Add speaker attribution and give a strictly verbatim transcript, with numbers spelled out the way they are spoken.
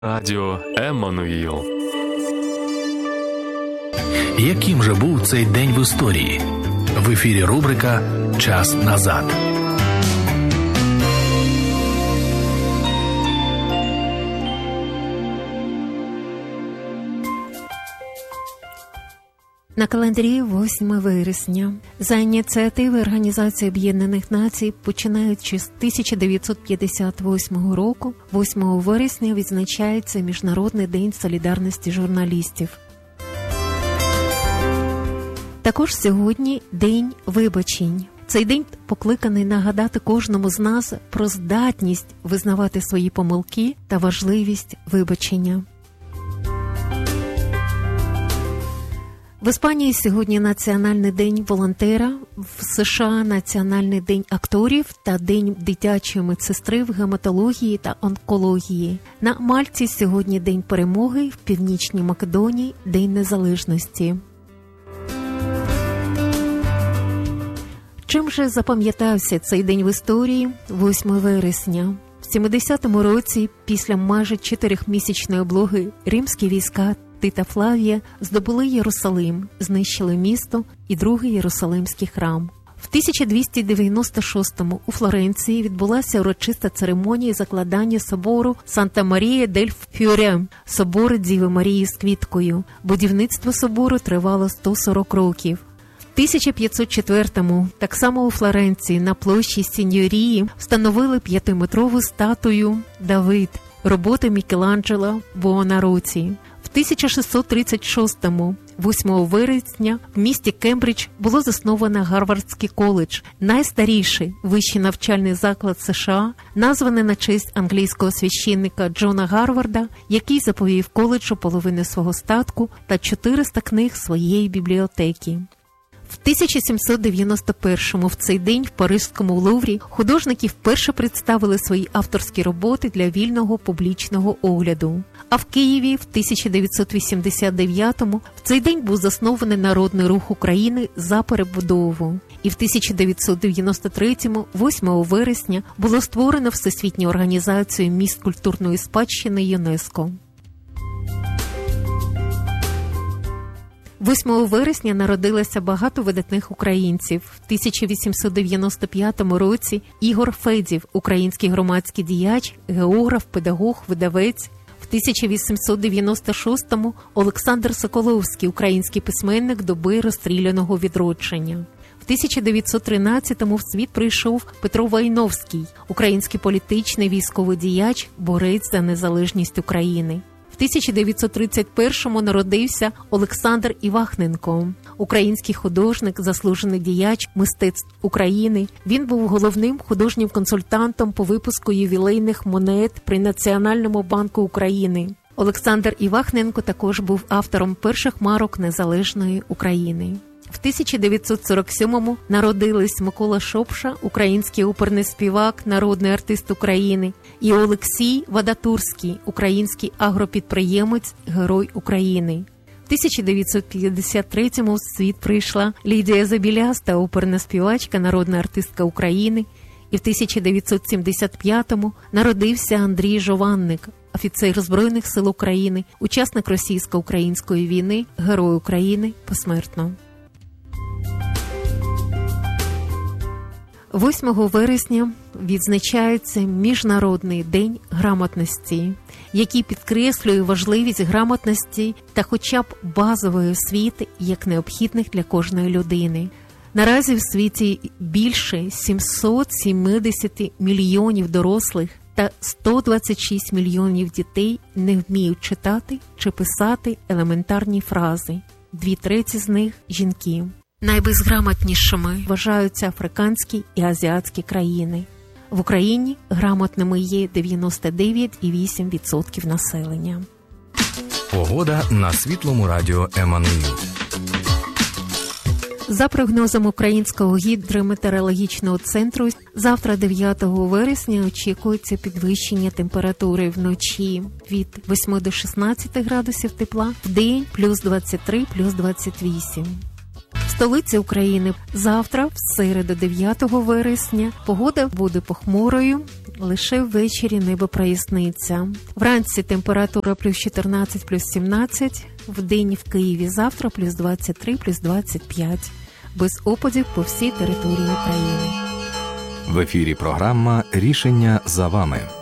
Speaker 1: Радіо Еммануїл.
Speaker 2: Яким же був цей день в історії? В ефірі рубрика «Час назад».
Speaker 3: На календарі восьме вересня. За ініціативи Організації Об'єднаних Націй, починаючи з тисяча дев'ятсот п'ятдесят восьмого року, восьмого вересня відзначається Міжнародний день солідарності журналістів. Також сьогодні День вибачень. Цей день покликаний нагадати кожному з нас про здатність визнавати свої помилки та важливість вибачення. В Іспанії сьогодні Національний день волонтера, в США Національний день акторів та День дитячої медсестри в гематології та онкології. На Мальті сьогодні День перемоги, в Північній Македонії День незалежності. Чим же запам'ятався цей день в історії? восьме вересня. В сімдесятому році, після майже чотирьохмісячної облоги, римські війська Тита Флавія здобули Єрусалим, знищили місто і другий Єрусалимський храм. В тисяча двісті дев'яносто шостому у Флоренції відбулася урочиста церемонія закладання собору Санта-Марія-дель-Фьоре, собору Діви Марії з квіткою. Будівництво собору тривало сто сорок років. В тисяча п'ятсот четвертому так само у Флоренції на площі Сіньорії встановили п'ятиметрову статую «Давид» роботи Мікеланджело Буонарроті. В тисяча шістсот тридцять шостому, восьмого вересня, в місті Кембридж було засновано Гарвардський коледж, найстаріший вищий навчальний заклад США, названий на честь англійського священника Джона Гарварда, який заповів коледжу половину свого статку та чотириста книг своєї бібліотеки. В тисяча сімсот дев'яносто першому в цей день в Паризькому Луврі художники вперше представили свої авторські роботи для вільного публічного огляду. А в Києві в тисяча дев'ятсот вісімдесят дев'ятому в цей день був заснований Народний рух України за перебудову. І в тисяча дев'ятсот дев'яносто третьому, восьмого вересня, було створено Всесвітню організацію місць культурної спадщини ЮНЕСКО. восьмого вересня народилося багато видатних українців. В тисяча вісімсот дев'яносто п'ятому році Ігор Федів, український громадський діяч, географ, педагог, видавець. В тисяча вісімсот дев'яносто шостому Олександр Соколовський, український письменник доби розстріляного відродження. В тисяча дев'ятсот тринадцятому в світ прийшов Петро Войновський, український політичний військовий діяч, борець за незалежність України. В тисяча дев'ятсот тридцять першому народився Олександр Івахненко, український художник, заслужений діяч мистецтв України. Він був головним художнім консультантом по випуску ювілейних монет при Національному банку України. Олександр Івахненко також був автором перших марок незалежної України. В тисяча дев'ятсот сорок сьомому народились Микола Шопша, український оперний співак, народний артист України, і Олексій Вадатурський, український агропідприємець, герой України. В тисяча дев'ятсот п'ятдесят третьому в світ прийшла Лідія Забіляста, оперна співачка, народна артистка України. І в тисяча дев'ятсот сімдесят п'ятому народився Андрій Жованник, офіцер Збройних сил України, учасник російсько-української війни, герой України посмертно. восьмого вересня відзначається Міжнародний день грамотності, який підкреслює важливість грамотності та хоча б базової освіти як необхідних для кожної людини. Наразі в світі більше сімсот сімдесят мільйонів дорослих та сто двадцять шість мільйонів дітей не вміють читати чи писати елементарні фрази. Дві треті з них – жінки. Найбезграмотнішими вважаються африканські і азіатські країни. В Україні грамотними є дев'яносто дев'ять цілих вісім десятих відсотка населення.
Speaker 2: Погода на Світлому радіо Еммануїл.
Speaker 3: За прогнозом Українського гідрометеорологічного центру, завтра дев'ятого вересня очікується підвищення температури вночі від восьми до шістнадцяти градусів тепла, вдень плюс двадцять три, плюс двадцять вісім. столиці України. Завтра, в середу, дев'ятого вересня, погода буде похмурою, лише ввечері небо проясниться. Вранці температура плюс чотирнадцять, плюс сімнадцять, вдень в Києві завтра плюс двадцять три, плюс двадцять п'ять. Без опадів по всій території України.
Speaker 4: В ефірі програма «Рішення за вами».